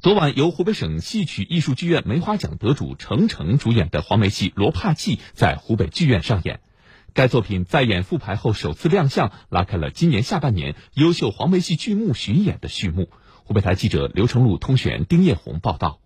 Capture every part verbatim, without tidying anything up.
昨晚由湖北省戏曲艺术剧院梅花奖得主程程主演的黄梅戏《罗帕记》在湖北剧院上演。该作品在演复排后首次亮相，拉开了今年下半年优秀黄梅戏剧目巡演的序幕。湖北台记者刘成禄、通选丁叶红报道。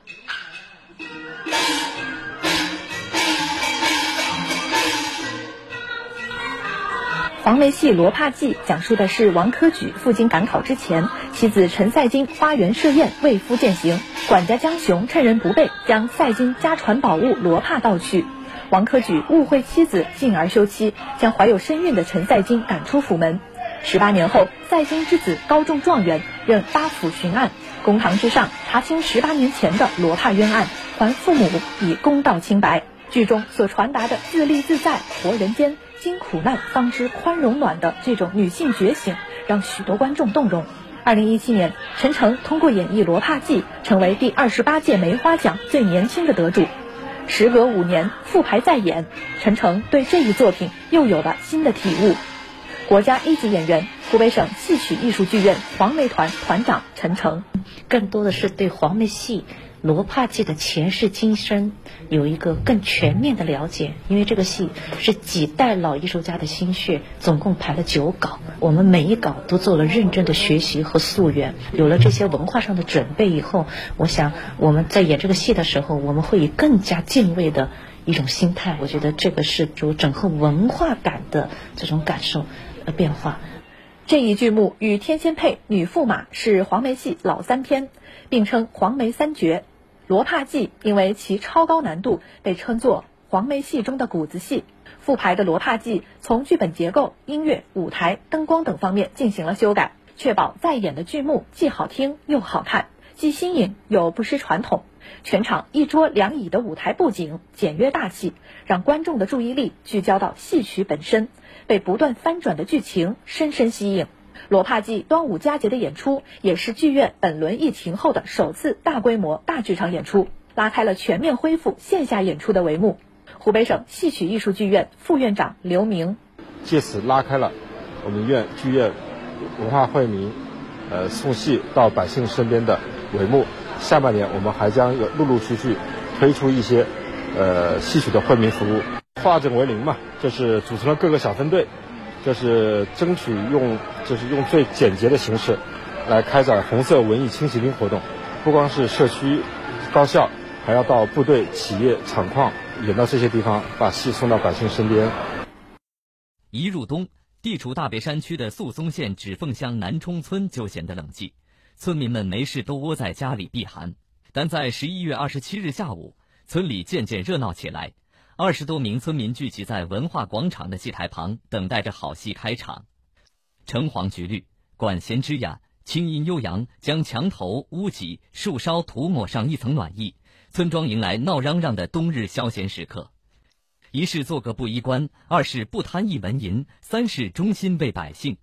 黄梅戏《罗帕记》讲述的是王科举赴京赶考之前，妻子陈赛金花园设宴为夫饯行，管家江雄趁人不备，将赛金家传宝物罗帕盗去。王科举误会妻子，进而休妻，将怀有身孕的陈赛金赶出府门。十八年后，赛金之子高中状元，任八府巡按，公堂之上查清十八年前的罗帕冤案，还父母以公道清白。剧中所传达的自立自在、活人间、经苦难方知宽容暖的这种女性觉醒，让许多观众动容。二零一七年，陈程通过演绎《罗帕记》，成为第二十八届梅花奖最年轻的得主。时隔五年复排再演，陈程对这一作品又有了新的体悟。国家一级演员、湖北省戏曲艺术剧院黄梅团团长陈程， 更多的是对黄梅戏罗帕记的前世今生有一个更全面的了解，因为这个戏是几代老艺术家的心血，总共排了九稿，我们每一稿都做了认真的学习和溯源，有了这些文化上的准备以后，我想我们在演这个戏的时候，我们会以更加敬畏的一种心态，我觉得这个是主整个文化感的这种感受的变化。 这一剧目与天仙配、女驸马是黄梅戏老三篇，并称黄梅三绝。罗帕记因为其超高难度，被称作黄梅戏中的谷子戏。复排的罗帕记从剧本结构、音乐、舞台、灯光等方面进行了修改，确保再演的剧目既好听又好看，既新颖又不失传统。全场一桌两椅的舞台布景简约大气，让观众的注意力聚焦到戏曲本身，被不断翻转的剧情深深吸引。罗帕记端午佳节的演出也是剧院本轮疫情后的首次大规模大剧场演出，拉开了全面恢复线下演出的帷幕。湖北省戏曲艺术剧院副院长刘明， 借此拉开了我们院剧院文化惠民呃送戏到百姓身边的帷幕。下半年我们还将有陆陆续续推出一些呃戏曲的惠民服务。化整为零嘛，就是组成了各个小分队，就是争取用就是用最简洁的形式来开展红色文艺轻骑兵活动，不光是社区高校，还要到部队、企业、厂矿，演到这些地方，把戏送到百姓身边。 一入冬，地处大别山区的宿松县指凤乡南冲村就显得冷寂，村民们没事都窝在家里避寒。但在十一月二十七日下午，村里渐渐热闹起来。二十多名村民聚集在文化广场的戏台旁，等待着好戏开场。橙黄橘绿，管弦之雅，清音悠扬，将墙头、屋脊、树梢涂抹上一层暖意。村庄迎来闹嚷嚷的冬日消闲时刻。一是做个布衣官，二是不贪一文银，三是忠心为百姓。